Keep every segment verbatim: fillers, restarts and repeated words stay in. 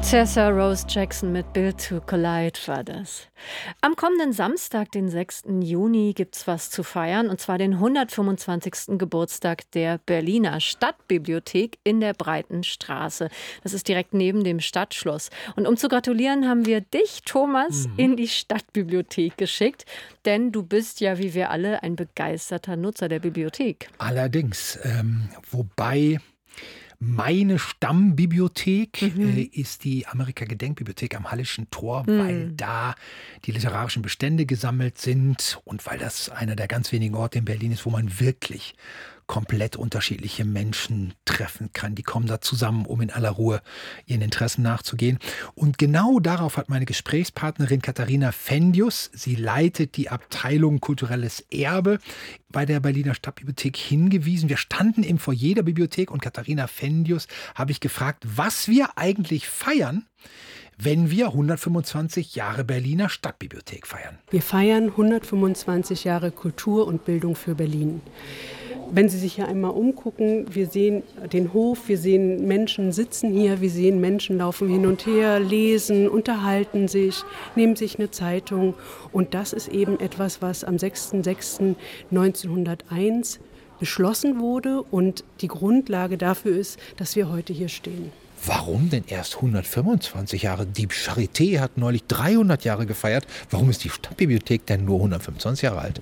Tessa Rose Jackson mit Built to Collide war das. Am kommenden Samstag, den sechsten Juni, gibt's was zu feiern, und zwar den hundertfünfundzwanzigsten Geburtstag der Berliner Stadtbibliothek in der Breiten Straße. Das ist direkt neben dem Stadtschloss. Und um zu gratulieren, haben wir dich, Thomas, mhm. in die Stadtbibliothek geschickt, denn du bist ja, wie wir alle, ein begeisterter Nutzer der Bibliothek. Allerdings, ähm, wobei... Meine Stammbibliothek mhm. äh, ist die Amerika-Gedenkbibliothek am Hallischen Tor, mhm. weil da die literarischen Bestände gesammelt sind und weil das einer der ganz wenigen Orte in Berlin ist, wo man wirklich komplett unterschiedliche Menschen treffen kann. Die kommen da zusammen, um in aller Ruhe ihren Interessen nachzugehen. Und genau darauf hat meine Gesprächspartnerin Katharina Fendius, sie leitet die Abteilung Kulturelles Erbe bei der Berliner Stadtbibliothek, hingewiesen. Wir standen im Foyer der Bibliothek und Katharina Fendius habe ich gefragt, was wir eigentlich feiern, wenn wir hundertfünfundzwanzig Jahre Berliner Stadtbibliothek feiern. Wir feiern hundertfünfundzwanzig Jahre Kultur und Bildung für Berlin. Wenn Sie sich hier einmal umgucken, wir sehen den Hof, wir sehen Menschen sitzen hier, wir sehen Menschen laufen hin und her, lesen, unterhalten sich, nehmen sich eine Zeitung. Und das ist eben etwas, was am sechster sechster neunzehnhunderteins beschlossen wurde und die Grundlage dafür ist, dass wir heute hier stehen. Warum denn erst hundertfünfundzwanzig Jahre? Die Charité hat neulich dreihundert Jahre gefeiert. Warum ist die Stadtbibliothek denn nur hundertfünfundzwanzig Jahre alt?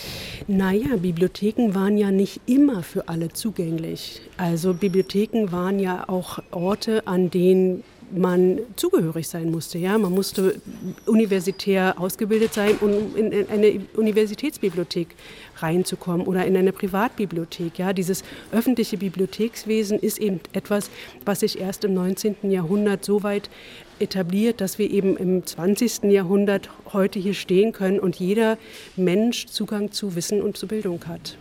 Naja, Bibliotheken waren ja nicht immer für alle zugänglich. Also Bibliotheken waren ja auch Orte, an denen man zugehörig sein musste. Ja? Man musste universitär ausgebildet sein, um in eine Universitätsbibliothek reinzukommen oder in eine Privatbibliothek. Ja? Dieses öffentliche Bibliothekswesen ist eben etwas, was sich erst im neunzehnten Jahrhundert so weit etabliert, dass wir eben im zwanzigsten Jahrhundert heute hier stehen können und jeder Mensch Zugang zu Wissen und zu Bildung hat.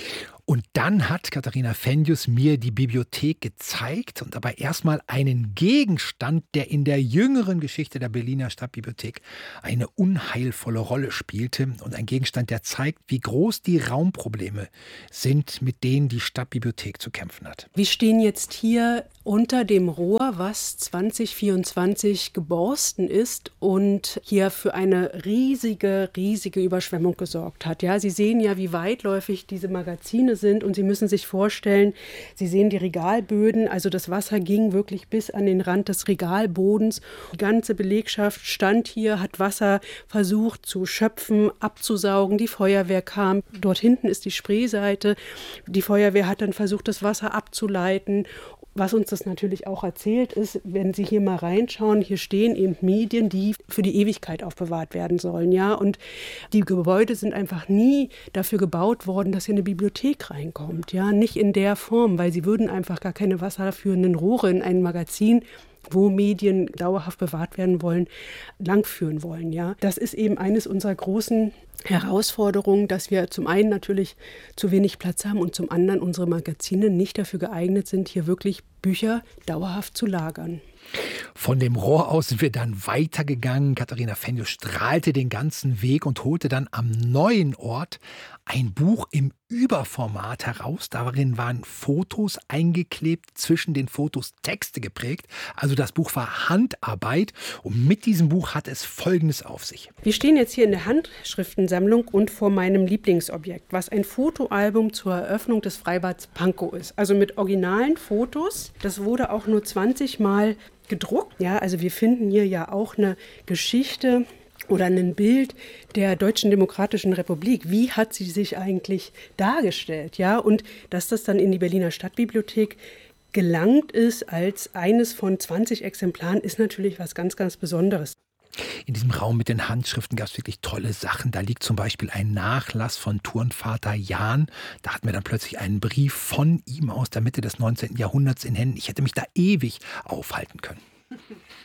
Und dann hat Katharina Fendius mir die Bibliothek gezeigt und dabei erstmal einen Gegenstand, der in der jüngeren Geschichte der Berliner Stadtbibliothek eine unheilvolle Rolle spielte. Und ein Gegenstand, der zeigt, wie groß die Raumprobleme sind, mit denen die Stadtbibliothek zu kämpfen hat. Wir stehen jetzt hier unter dem Rohr, was zwanzig vierundzwanzig geborsten ist und hier für eine riesige, riesige Überschwemmung gesorgt hat. Ja, Sie sehen ja, wie weitläufig diese Magazine sind und Sie müssen sich vorstellen, Sie sehen die Regalböden, also das Wasser ging wirklich bis an den Rand des Regalbodens. Die ganze Belegschaft stand hier, hat Wasser versucht zu schöpfen, abzusaugen. Die Feuerwehr kam, dort hinten ist die Spreeseite. Die Feuerwehr hat dann versucht, das Wasser abzuleiten. Was uns das natürlich auch erzählt ist, wenn Sie hier mal reinschauen, hier stehen eben Medien, die für die Ewigkeit aufbewahrt werden sollen. Ja? Und die Gebäude sind einfach nie dafür gebaut worden, dass hier eine Bibliothek reinkommt. Ja? Nicht in der Form, weil sie würden einfach gar keine wasserführenden Rohre in ein Magazin, wo Medien dauerhaft bewahrt werden wollen, langführen wollen. Ja? Das ist eben eines unserer großen Herausforderungen, dass wir zum einen natürlich zu wenig Platz haben und zum anderen unsere Magazine nicht dafür geeignet sind, hier wirklich Bücher dauerhaft zu lagern. Von dem Rohr aus sind wir dann weitergegangen. Katharina Fendius strahlte den ganzen Weg und holte dann am neuen Ort ein Buch im Überformat heraus. Darin waren Fotos eingeklebt, zwischen den Fotos Texte geprägt. Also das Buch war Handarbeit und mit diesem Buch hat es Folgendes auf sich. Wir stehen jetzt hier in der Handschriftensammlung und vor meinem Lieblingsobjekt, was ein Fotoalbum zur Eröffnung des Freibads Pankow ist. Also mit originalen Fotos. Das wurde auch nur zwanzig Mal gedruckt. Ja, also wir finden hier ja auch eine Geschichte oder ein Bild der Deutschen Demokratischen Republik. Wie hat sie sich eigentlich dargestellt? Ja, und dass das dann in die Berliner Stadtbibliothek gelangt ist als eines von zwanzig Exemplaren, ist natürlich was ganz, ganz Besonderes. In diesem Raum mit den Handschriften gab es wirklich tolle Sachen. Da liegt zum Beispiel ein Nachlass von Turnvater Jahn. Da hatten wir dann plötzlich einen Brief von ihm aus der Mitte des neunzehnten Jahrhunderts in Händen. Ich hätte mich da ewig aufhalten können.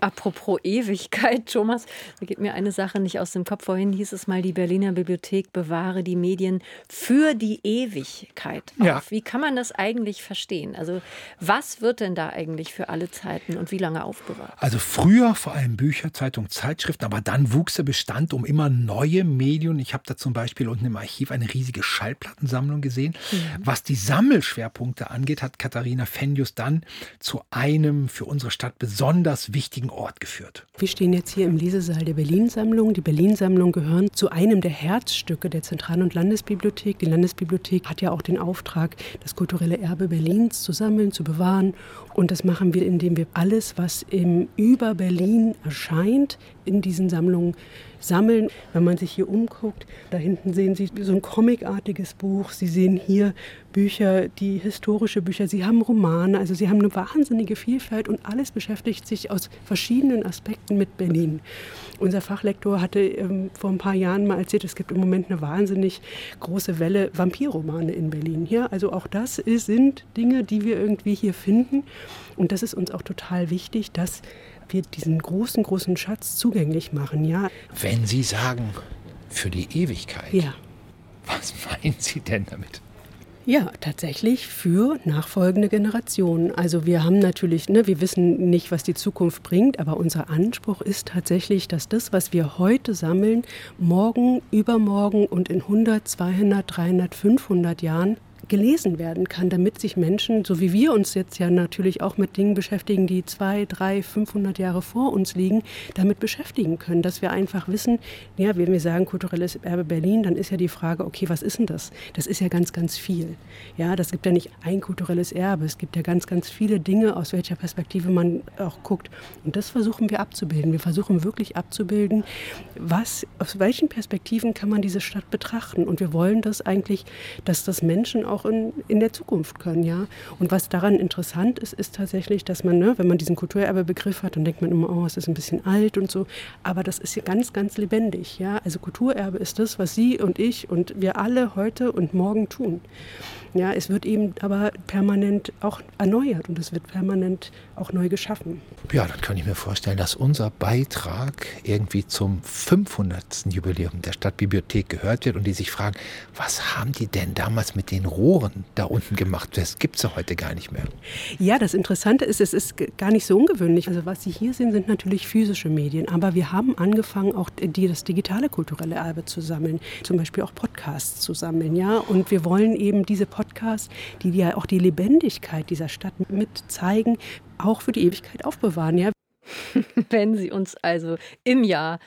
Apropos Ewigkeit, Thomas, da geht mir eine Sache nicht aus dem Kopf. Vorhin hieß es mal, die Berliner Bibliothek bewahre die Medien für die Ewigkeit auf. Ja. Wie kann man das eigentlich verstehen? Also was wird denn da eigentlich für alle Zeiten und wie lange aufbewahrt? Also früher vor allem Bücher, Zeitungen, Zeitschriften, aber dann wuchs der Bestand um immer neue Medien. Ich habe da zum Beispiel unten im Archiv eine riesige Schallplattensammlung gesehen. Mhm. Was die Sammelschwerpunkte angeht, hat Katharina Fendius dann zu einem für unsere Stadt besonders wichtigen Ort geführt. Wir stehen jetzt hier im Lesesaal der Berlin-Sammlung. Die Berlin-Sammlung gehören zu einem der Herzstücke der Zentral- und Landesbibliothek. Die Landesbibliothek hat ja auch den Auftrag, das kulturelle Erbe Berlins zu sammeln, zu bewahren. Und das machen wir, indem wir alles, was im über Berlin erscheint, in diesen Sammlungen sammeln. Wenn man sich hier umguckt, da hinten sehen Sie so ein comicartiges Buch. Sie sehen hier Bücher, die historische Bücher. Sie haben Romane, also Sie haben eine wahnsinnige Vielfalt und alles beschäftigt sich aus verschiedenen Aspekten mit Berlin. Unser Fachlektor hatte ähm, vor ein paar Jahren mal erzählt, es gibt im Moment eine wahnsinnig große Welle Vampirromane in Berlin. Ja, also auch das ist, sind Dinge, die wir irgendwie hier finden. Und das ist uns auch total wichtig, dass wir diesen großen, großen Schatz zugänglich machen. Ja. Wenn Sie sagen, für die Ewigkeit, Ja. was meinen Sie denn damit? Ja, tatsächlich für nachfolgende Generationen. Also wir haben natürlich, ne, wir wissen nicht, was die Zukunft bringt, aber unser Anspruch ist tatsächlich, dass das, was wir heute sammeln, morgen, übermorgen und in hundert, zweihundert, dreihundert, fünfhundert Jahren gelesen werden kann, damit sich Menschen, so wie wir uns jetzt ja natürlich auch mit Dingen beschäftigen, die zwei, drei, fünfhundert Jahre vor uns liegen, damit beschäftigen können, dass wir einfach wissen, ja, wenn wir sagen kulturelles Erbe Berlin, dann ist ja die Frage, okay, was ist denn das? Das ist ja ganz, ganz viel. Ja, das gibt ja nicht ein kulturelles Erbe, es gibt ja ganz, ganz viele Dinge, aus welcher Perspektive man auch guckt. Und das versuchen wir abzubilden. Wir versuchen wirklich abzubilden, was, aus welchen Perspektiven kann man diese Stadt betrachten. Und wir wollen das eigentlich, dass das Menschen auch in, in der Zukunft können, ja. Und was daran interessant ist, ist tatsächlich, dass man, ne, wenn man diesen Kulturerbebegriff hat, dann denkt man immer, oh, es ist ein bisschen alt und so. Aber das ist ja ganz, ganz lebendig, ja. Also Kulturerbe ist das, was Sie und ich und wir alle heute und morgen tun. Ja, es wird eben aber permanent auch erneuert und es wird permanent auch neu geschaffen. Ja, dann kann ich mir vorstellen, dass unser Beitrag irgendwie zum fünfhundertsten Jubiläum der Stadtbibliothek gehört wird und die sich fragen, was haben die denn damals mit den Rohren da unten gemacht? Das gibt es ja heute gar nicht mehr. Ja, das Interessante ist, es ist gar nicht so ungewöhnlich. Also was Sie hier sehen, sind natürlich physische Medien, aber wir haben angefangen, auch die, das digitale kulturelle Erbe zu sammeln, zum Beispiel auch Podcasts zu sammeln, ja. Und wir wollen eben diese Podcasts, die ja auch die Lebendigkeit dieser Stadt mit zeigen, auch für die Ewigkeit aufbewahren, ja. Wenn Sie uns also im Jahr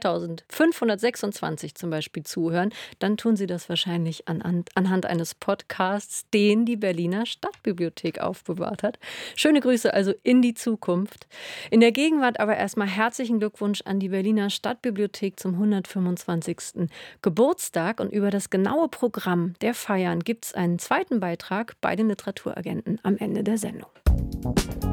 zweitausendfünfhundertsechsundzwanzig zum Beispiel zuhören, dann tun Sie das wahrscheinlich anhand, anhand eines Podcasts, den die Berliner Stadtbibliothek aufbewahrt hat. Schöne Grüße also in die Zukunft. In der Gegenwart aber erstmal herzlichen Glückwunsch an die Berliner Stadtbibliothek zum hundertfünfundzwanzigsten Geburtstag. Und über das genaue Programm der Feiern gibt es einen zweiten Beitrag bei den Literaturagenten am Ende der Sendung.